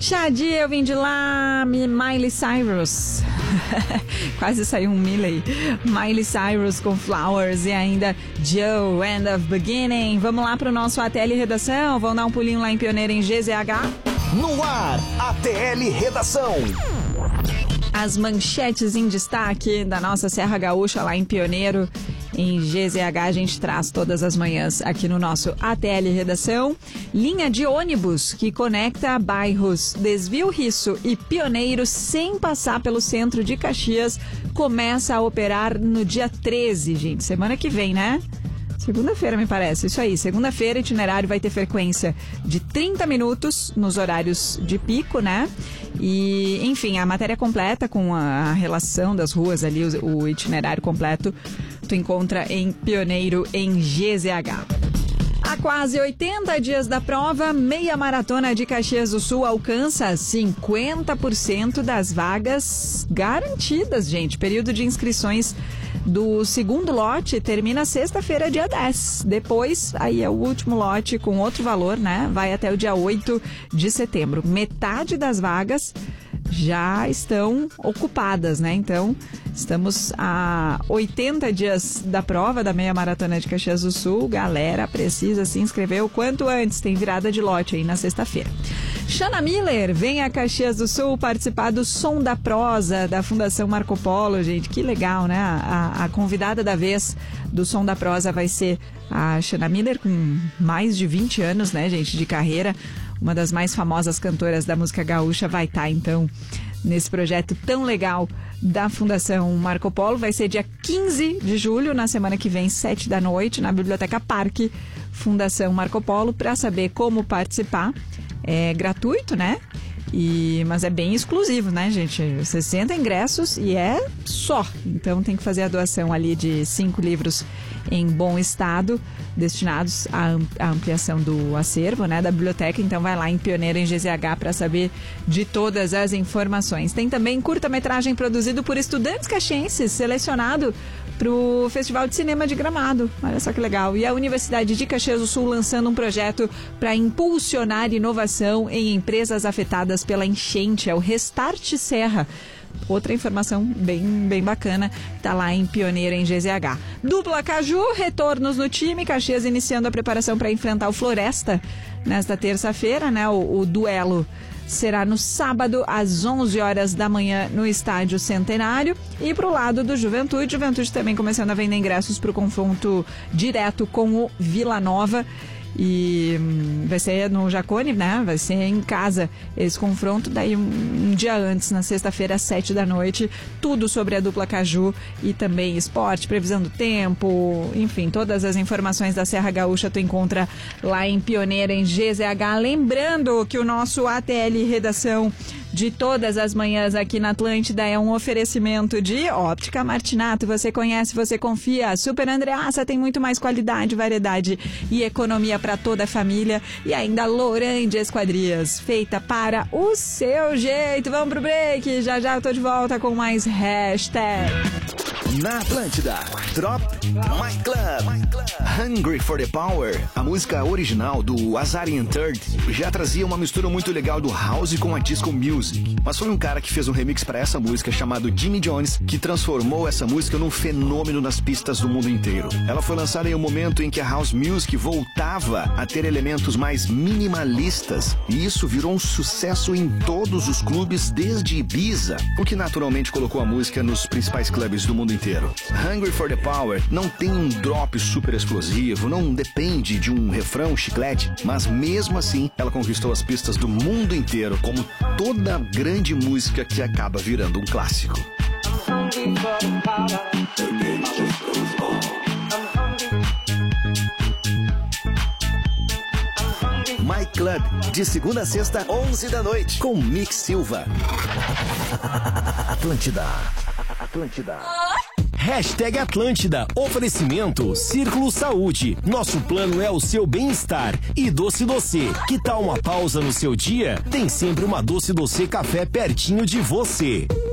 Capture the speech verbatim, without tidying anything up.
Xadi, eu vim de lá, Miley Cyrus. Quase saiu um Miley. Miley Cyrus com Flowers e ainda Joe, End of Beginning. Vamos lá pro nosso A T L Redação. Vamos dar um pulinho lá em Pioneira em G Z H. No ar, A T L Redação. As manchetes em destaque da nossa Serra Gaúcha lá em Pioneiro. Em G Z H a gente traz todas as manhãs aqui no nosso A T L Redação. Linha de ônibus que conecta bairros Desvio Risso e Pioneiro sem passar pelo centro de Caxias começa a operar no dia treze, gente. Semana que vem, né? Segunda-feira, me parece. Isso aí. Segunda-feira, itinerário vai ter frequência de trinta minutos nos horários de pico, né? E, enfim, a matéria completa com a relação das ruas ali, o, o itinerário completo, tu encontra em Pioneiro, em G Z H. Há quase oitenta dias da prova, meia maratona de Caxias do Sul alcança cinquenta por cento das vagas garantidas, gente. Período de inscrições do segundo lote termina sexta-feira, dia dez. Depois, aí é o último lote com outro valor, né? Vai até o dia oito de setembro. Metade das vagas já estão ocupadas, né? Então, estamos a oitenta dias da prova da meia maratona de Caxias do Sul. Galera, precisa se inscrever o quanto antes. Tem virada de lote aí na sexta-feira. Xana Miller vem a Caxias do Sul participar do Som da Prosa da Fundação Marco Polo, gente. Que legal, né? A, a convidada da vez do Som da Prosa vai ser a Xana Miller, com mais de vinte anos, né, gente, de carreira. Uma das mais famosas cantoras da música gaúcha vai estar, então, nesse projeto tão legal da Fundação Marco Polo. Vai ser dia quinze de julho, na semana que vem, sete da noite, na Biblioteca Parque, Fundação Marco Polo. Para saber como participar, é gratuito, né? E, mas é bem exclusivo, né, gente? sessenta ingressos e é só. Então tem que fazer a doação ali de cinco livros em bom estado, destinados à, à ampliação do acervo, né, da biblioteca. Então vai lá em Pioneiro, em G Z H, para saber de todas as informações. Tem também curta-metragem produzido por estudantes caxienses, selecionado para o Festival de Cinema de Gramado. Olha só que legal. E a Universidade de Caxias do Sul lançando um projeto para impulsionar inovação em empresas afetadas pela enchente. É o Restart Serra. Outra informação bem, bem bacana, tá lá em Pioneira, em G Z H. Dupla Caju, retornos no time. Caxias iniciando a preparação para enfrentar o Floresta nesta terça-feira, né? O, o duelo será no sábado, às onze horas da manhã, no Estádio Centenário. E pro lado do Juventude, Juventude também começando a vender ingressos para o confronto direto com o Vila Nova. E hum, vai ser no Jacone, né? Vai ser em casa esse confronto. Daí um, um dia antes, na sexta-feira, às sete da noite, tudo sobre a Dupla Caju e também esporte, previsão do tempo, enfim, todas as informações da Serra Gaúcha tu encontra lá em Pioneira, em G Z H. Lembrando que o nosso A T L Redação de todas as manhãs aqui na Atlântida é um oferecimento de Óptica Martinato. Você conhece, você confia. Super Andreassa tem muito mais qualidade, variedade e economia para toda a família. E ainda Lorande Esquadrias, feita para o seu jeito. Vamos pro break. Já já eu tô de volta com mais hashtag. Na Atlântida, Drop My Club. Hungry for the Power, a música original do Azarian Third, já trazia uma mistura muito legal do house com a disco music. Mas foi um cara que fez um remix para essa música chamado Jimmy Jones, que transformou essa música num fenômeno nas pistas do mundo inteiro. Ela foi lançada em um momento em que a house music voltava a ter elementos mais minimalistas, e isso virou um sucesso em todos os clubes desde Ibiza, o que naturalmente colocou a música nos principais clubes do mundo inteiro. Hungry for the Power não tem um drop super explosivo, não depende de um refrão chiclete, mas mesmo assim ela conquistou as pistas do mundo inteiro, como toda grande música que acaba virando um clássico. My Club, de segunda a sexta, onze da noite, com Mick Silva. Atlântida. Atlântida. Hashtag Atlântida. Oferecimento Círculo Saúde. Nosso plano é o seu bem-estar. E Doce Doce. Que tal uma pausa no seu dia? Tem sempre uma Doce Doce Café pertinho de você.